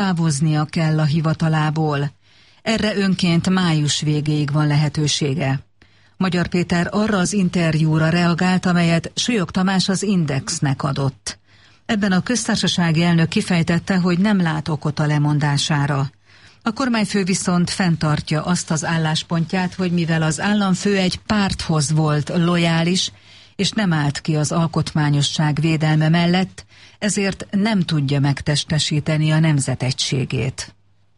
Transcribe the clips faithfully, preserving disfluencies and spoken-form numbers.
távoznia kell a hivatalából. Erre önként május végéig van lehetősége. Magyar Péter arra az interjúra reagált, amelyet Súlyog Tamás az Indexnek adott. Ebben a köztársasági elnök kifejtette, hogy nem lát okot a lemondására. A kormányfő viszont fenntartja azt az álláspontját, hogy mivel az államfő egy párthoz volt lojális, és nem állt ki az alkotmányosság védelme mellett, ezért nem tudja megtestesíteni a nemzet egységét.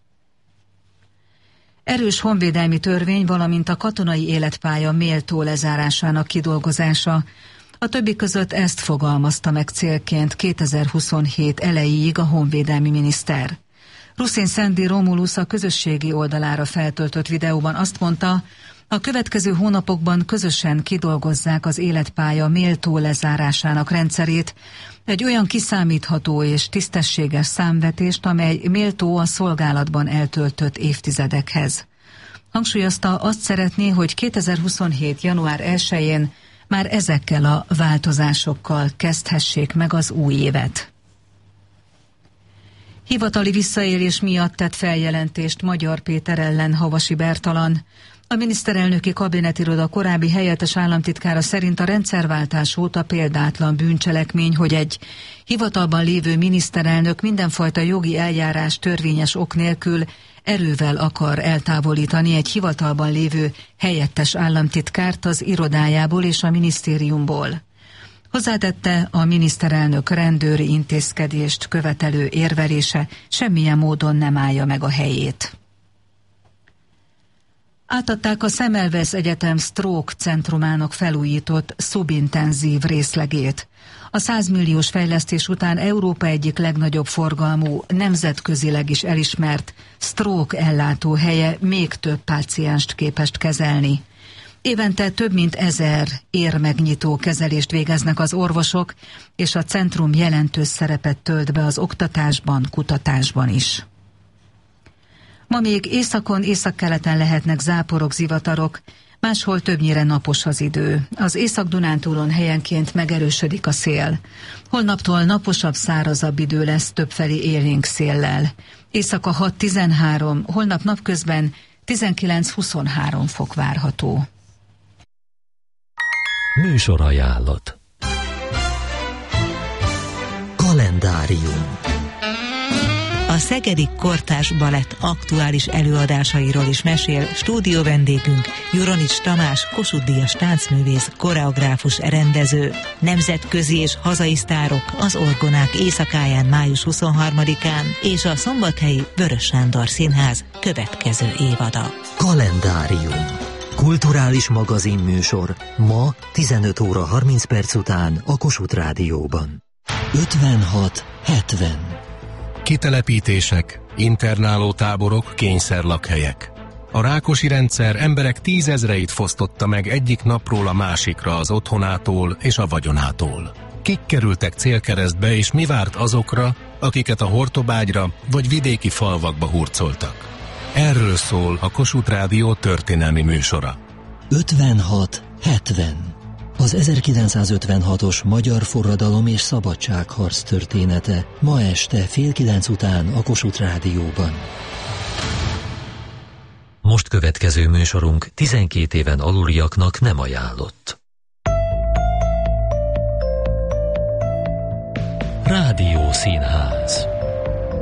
Erős honvédelmi törvény, valamint a katonai életpálya méltó lezárásának kidolgozása, a többi között ezt fogalmazta meg célként kétezer-huszonhét elejéig a honvédelmi miniszter. Ruszin Szendi Romulusz a közösségi oldalára feltöltött videóban azt mondta, a következő hónapokban közösen kidolgozzák az életpálya méltó lezárásának rendszerét, egy olyan kiszámítható és tisztességes számvetést, amely méltó a szolgálatban eltöltött évtizedekhez. Hangsúlyozta, azt szeretné, hogy kétezer-huszonhét. január elsején már ezekkel a változásokkal kezdhessék meg az új évet. Hivatali visszaélés miatt tett feljelentést Magyar Péter ellen Havasi Bertalan. A miniszterelnöki kabinetiroda korábbi helyettes államtitkára szerint a rendszerváltás óta példátlan bűncselekmény, hogy egy hivatalban lévő miniszterelnök mindenfajta jogi eljárás törvényes ok nélkül erővel akar eltávolítani egy hivatalban lévő helyettes államtitkárt az irodájából és a minisztériumból. Hozzátette, a miniszterelnök rendőri intézkedést követelő érvelése semmilyen módon nem állja meg a helyét. Átadták a Semmelweis Egyetem Stroke Centrumának felújított szubintenzív részlegét. A száz milliós fejlesztés után Európa egyik legnagyobb forgalmú, nemzetközileg is elismert stroke ellátó helye még több pácienst képest kezelni. Évente több mint ezer érmegnyitó kezelést végeznek az orvosok, és a centrum jelentős szerepet tölt be az oktatásban, kutatásban is. Ma még északon, északkeleten lehetnek záporok, zivatarok, máshol többnyire napos az idő. Az Észak-Dunántúlon helyenként megerősödik a szél. Holnaptól naposabb, szárazabb idő lesz többfelé élénk széllel. Éjszaka hat-tizenhárom, holnap napközben tizenkilenc-huszonhárom fok várható. Műsorajánlat. Kalendárium. A Szegedi Kortárs Balett aktuális előadásairól is mesél stúdió vendégünk Juronics Tamás, Kossuth-díjas táncművész, koreográfus, rendező. Nemzetközi és hazai sztárok az Orgonák éjszakáján május huszonharmadikán és a szombathelyi Vörös Sándor Színház következő évada. Kalendárium. Kulturális magazinműsor ma tizenöt óra harminc perc után a Kossuth Rádióban. ötvenhat hetven. Kitelepítések, internáló táborok, kényszerlakhelyek. A Rákosi rendszer emberek tízezreit fosztotta meg egyik napról a másikra az otthonától és a vagyonától. Kik kerültek célkeresztbe és mi várt azokra, akiket a Hortobágyra vagy vidéki falvakba hurcoltak? Erről szól a Kossuth Rádió történelmi műsora. ötvenhat hetven. Az ezerkilencszázötvenhatos magyar forradalom és szabadságharc története ma este fél kilenc után a Kossuth Rádióban. Most következő műsorunk tizenkét éven aluliaknak nem ajánlott. Rádiószínház.